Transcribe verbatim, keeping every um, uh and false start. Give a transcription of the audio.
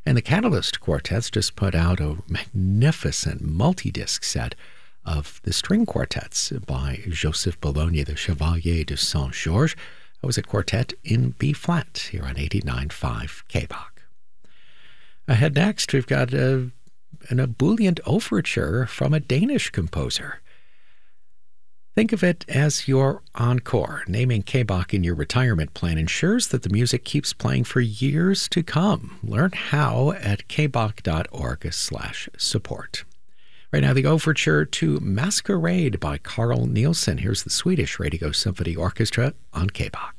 And the Catalyst Quartets just put out a magnificent multi-disc set of the string quartets by Joseph Bologna, the Chevalier de Saint-Georges. That was a quartet in B-flat here on eighty-nine point five K B O C. Ahead next, we've got a, an ebullient overture from a Danish composer. Think of it as your encore. Naming K B O C in your retirement plan ensures that the music keeps playing for years to come. Learn how at kboc.org slash support. Right now, the overture to Masquerade by Carl Nielsen. Here's the Swedish Radio Symphony Orchestra on K B O C.